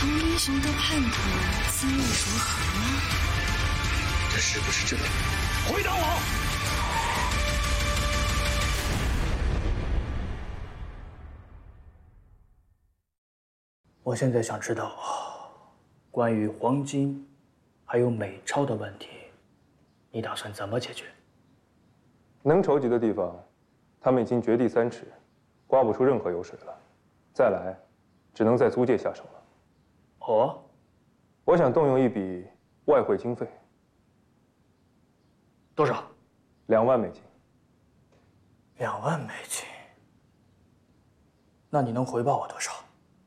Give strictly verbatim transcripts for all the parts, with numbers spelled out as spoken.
同英雄的叛徒自入如何呢？ 这是不是真的？ 回答我！ 我现在想知道，关于黄金还有美钞的问题，你打算怎么解决？ 能筹集的地方，他们已经掘地三尺，刮不出任何油水了。再来，只能在租界下手了。 哦， 我想动用一笔外汇经费。 多少？ 两万美金。 两万美金。那你能回报我多少？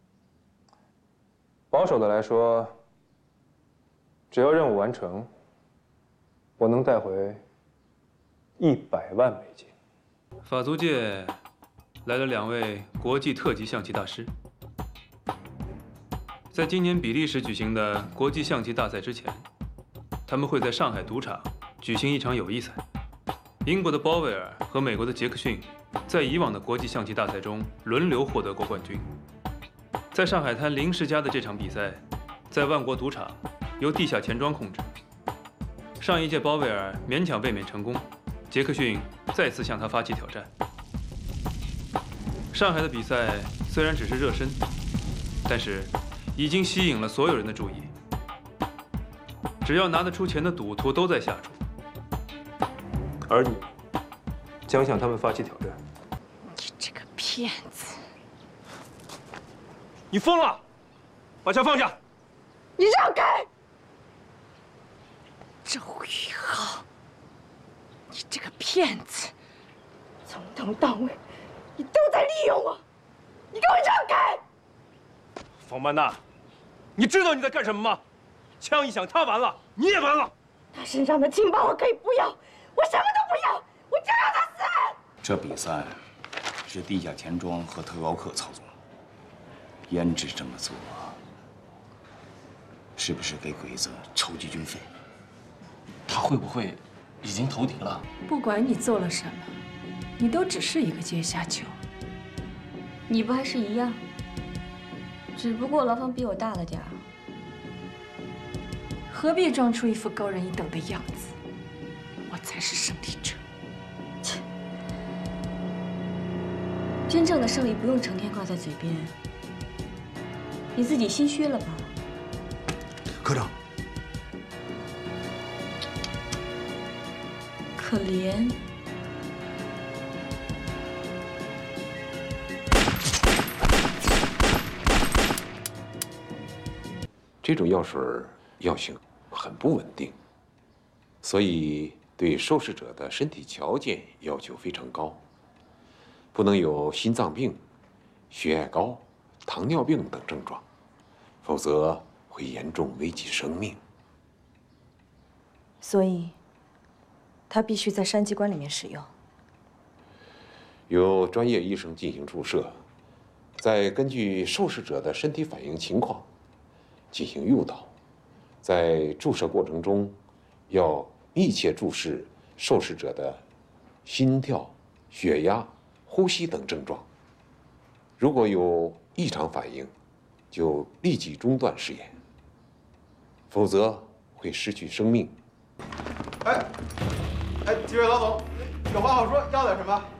保守的来说，只要任务完成，我能带回一百万美金。 法租界来了两位国际特级象棋大师，在今年比利时举行的国际象棋大赛之前，他们会在上海赌场举行一场友谊赛。英国的鲍威尔和美国的杰克逊在以往的国际象棋大赛中轮流获得过冠军。在上海滩临时家的这场比赛，在万国赌场由地下钱庄控制。上一届鲍威尔勉强卫冕成功，杰克逊再次向他发起挑战。上海的比赛虽然只是热身，但是已经吸引了所有人的注意。只要拿得出钱的赌徒都在下注， 而你将向他们发起挑战。 你这个骗子！ 你疯了！把枪放下！ 你让开！周宇浩，你这个骗子，从头到尾你都在利用我！你给我让开！ 方曼娜，你知道你在干什么吗？枪一响，他完了，你也完了。 他身上的情报我可以不要，我什么都不要，我就要他死！ 这比赛是地下钱庄和特高课操纵，胭脂这么做，是不是给鬼子筹集军费？ 他会不会已经投敌了？ 不管你做了什么，你都只是一个阶下囚。 你不还是一样？只不过牢房比我大了点儿。 何必装出一副高人一等的样子？我才是胜利者。 切！真正的胜利不用成天挂在嘴边。你自己心虚了吧？ 科长。 可怜。 这种药水药性很不稳定，所以对受试者的身体条件要求非常高，不能有心脏病、血压高、糖尿病等症状，否则会严重危及生命。 所以，他必须在山机关里面使用。 由专业医生进行注射，再根据受试者的身体反应情况进行诱导。在注射过程中，要密切注视受试者的心跳、血压、呼吸等症状。如果有异常反应，就立即中断试验，否则会失去生命。 哎，哎，几位老总，有话好说，要点什么？